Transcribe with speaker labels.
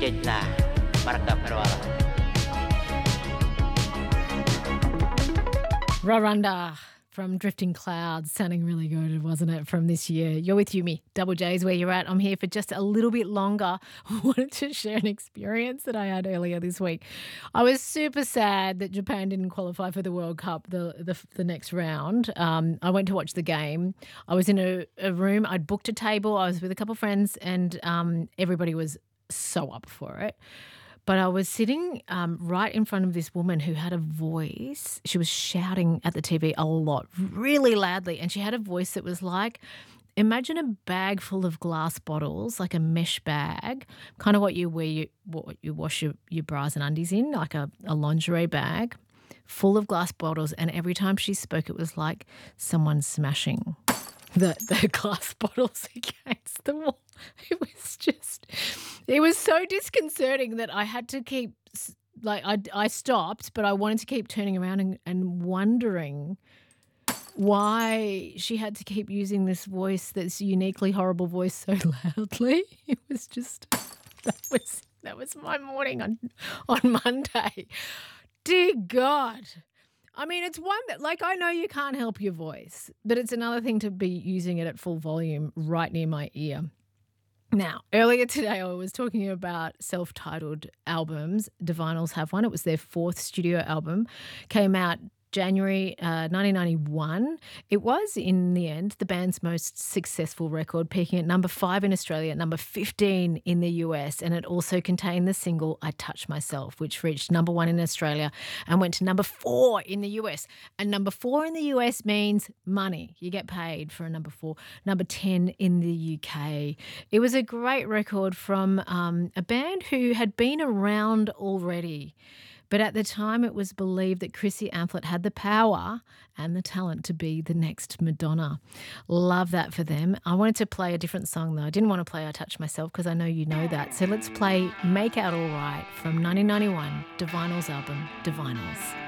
Speaker 1: na marka perwala.
Speaker 2: Rarunda from Drifting Clouds, sounding really good, wasn't it, from this year? You're with Yumi, Double J's where you're at. I'm here for just a little bit longer. I wanted to share an experience that I had earlier this week. I was super sad that Japan didn't qualify for the World Cup, the next round. I went to watch the game. I was in a room. I'd booked a table. I was with a couple of friends and everybody was so up for it. But I was sitting right in front of this woman who had a voice. She was shouting at the TV a lot, really loudly. And she had a voice that was like, imagine a bag full of glass bottles, like a mesh bag, kind of what you wear, what you wash your bras and undies in, like a lingerie bag, full of glass bottles. And every time she spoke, it was like someone smashing the glass bottles against the wall. It was so disconcerting that I had to keep, I stopped, but I wanted to keep turning around and wondering why she had to keep using this voice, this uniquely horrible voice, so loudly. It was just, that was my morning on Monday. Dear God. I mean, it's one that, I know you can't help your voice, but it's another thing to be using it at full volume right near my ear. Now, earlier today I was talking about self-titled albums. Divinyls have one. It was their fourth studio album. Came out January 1991. It was, in the end, the band's most successful record, peaking at number 5 in Australia, at number 15 in the US, and it also contained the single I Touch Myself, which reached number 1 in Australia and went to number 4 in the US. And number 4 in the US means money. You get paid for a number 4. Number 10 in the UK. It was a great record from a band who had been around already. But at the time, it was believed that Chrissy Amphlett had the power and the talent to be the next Madonna. Love that for them. I wanted to play a different song, though. I didn't want to play I Touch Myself because I know you know that. So let's play Make Out All Right from 1991, Divinyls album, Divinyls.